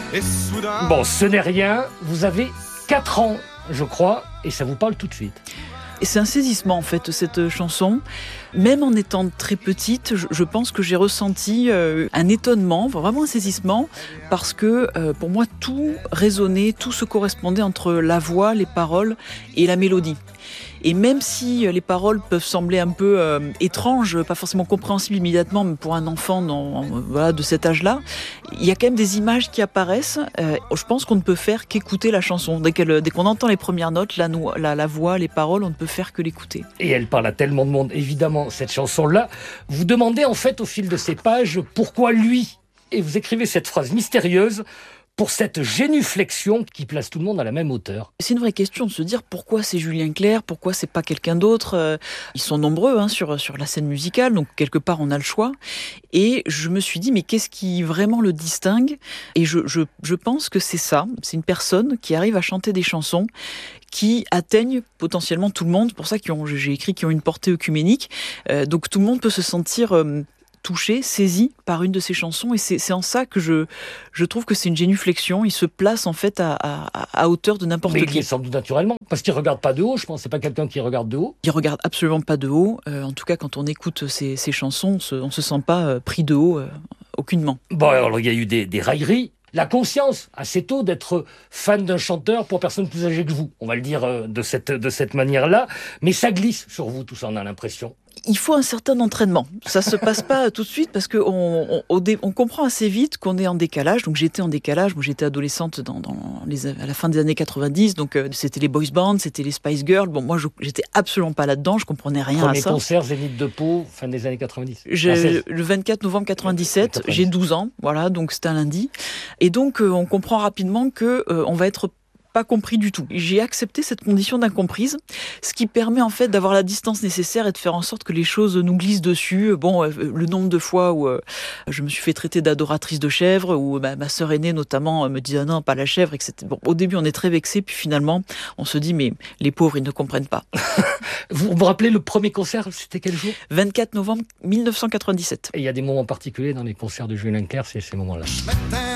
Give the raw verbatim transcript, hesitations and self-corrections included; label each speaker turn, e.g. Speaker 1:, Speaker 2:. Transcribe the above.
Speaker 1: Et soudain...
Speaker 2: Bon, ce n'est rien, vous avez quatre ans, je crois, et ça vous parle tout de suite.
Speaker 3: Et c'est un saisissement en fait cette chanson. Même en étant très petite, je, je pense que j'ai ressenti euh, un étonnement, vraiment un saisissement, parce que euh, pour moi tout résonnait, tout se correspondait entre la voix, les paroles et la mélodie. Et même si les paroles peuvent sembler un peu euh, étranges, pas forcément compréhensibles immédiatement, mais pour un enfant dans, voilà, de cet âge-là, il y a quand même des images qui apparaissent. Euh, je pense qu'on ne peut faire qu'écouter la chanson. Dès, qu'elle, dès qu'on entend les premières notes, la, la, la voix, les paroles, on ne peut faire que l'écouter.
Speaker 2: Et elle parle à tellement de monde, évidemment, cette chanson-là. Vous demandez en fait au fil de ces pages pourquoi lui. Et vous écrivez cette phrase mystérieuse pour cette génuflexion qui place tout le monde à la même hauteur.
Speaker 3: C'est une vraie question de se dire pourquoi c'est Julien Clerc, pourquoi c'est pas quelqu'un d'autre. Ils sont nombreux hein, sur, sur la scène musicale, donc quelque part on a le choix. Et je me suis dit, mais qu'est-ce qui vraiment le distingue ? Et je, je, je pense que c'est ça, c'est une personne qui arrive à chanter des chansons qui atteignent potentiellement tout le monde. C'est pour ça que j'ai écrit qui ont une portée œcuménique. Euh, donc tout le monde peut se sentir... Euh, touché, saisi par une de ses chansons, et c'est, c'est en ça que je, je trouve que c'est une génuflexion. Il se place en fait à, à, à hauteur de n'importe
Speaker 2: Mais
Speaker 3: qui.
Speaker 2: Mais il est sans doute naturellement, parce qu'il ne regarde pas de haut, je pense, c'est pas quelqu'un qui regarde de haut.
Speaker 3: Il regarde absolument pas de haut, euh, en tout cas quand on écoute ses, ses chansons, on se, on se sent pas euh, pris de haut, euh, aucunement.
Speaker 2: Bon, alors il y a eu des, des railleries, la conscience, assez tôt, d'être fan d'un chanteur pour personne plus âgée que vous, on va le dire euh, de cette, de cette manière-là, mais ça glisse sur vous, tout ça, on a l'impression.
Speaker 3: Il faut un certain entraînement. Ça se passe pas tout de suite parce que on, on, on comprend assez vite qu'on est en décalage. Donc j'étais en décalage. Moi j'étais adolescente dans, dans les, à la fin des années quatre-vingt-dix. Donc euh, c'était les boys bands, c'était les Spice Girls. Bon moi je, j'étais absolument pas là-dedans. Je comprenais rien
Speaker 2: Premier
Speaker 3: à ça.
Speaker 2: Premier concert Zénith de Pau, fin des années quatre-vingt-dix.
Speaker 3: J'ai, le vingt-quatre novembre quatre-vingt-dix-sept. quatre-vingt-dix. J'ai douze ans. Voilà donc c'était un lundi. Et donc euh, on comprend rapidement que euh, on va être pas compris du tout. J'ai accepté cette condition d'incomprise, ce qui permet en fait d'avoir la distance nécessaire et de faire en sorte que les choses nous glissent dessus. Bon, euh, le nombre de fois où euh, je me suis fait traiter d'adoratrice de chèvre, où bah, ma sœur aînée notamment euh, me disait ah non pas la chèvre, et cetera. Bon, au début on est très vexé, puis finalement on se dit mais les pauvres ils ne comprennent pas.
Speaker 2: Vous vous rappelez le premier concert, c'était quel jour ?
Speaker 3: vingt-quatre novembre mille neuf cent quatre-vingt-dix-sept.
Speaker 2: Et il y a des moments particuliers dans les concerts de Julien Clerc, c'est ces moments-là.